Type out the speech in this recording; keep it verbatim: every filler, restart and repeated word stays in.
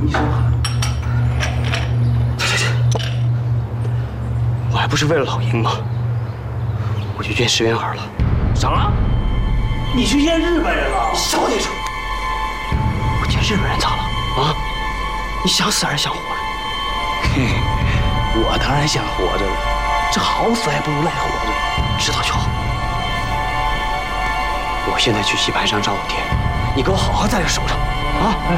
你说吧。 去去去！我还不是为了老鹰吗？我去见石原儿了。 啥？你去见日本人了？ 你小点声！我见日本人咋了？啊？你想死还是想活着？ 嘿，我当然想活着了，这好死还不如赖活着。 知道就好。我现在去棋盘上找老田，你给我好好在这守着，啊！ 哎，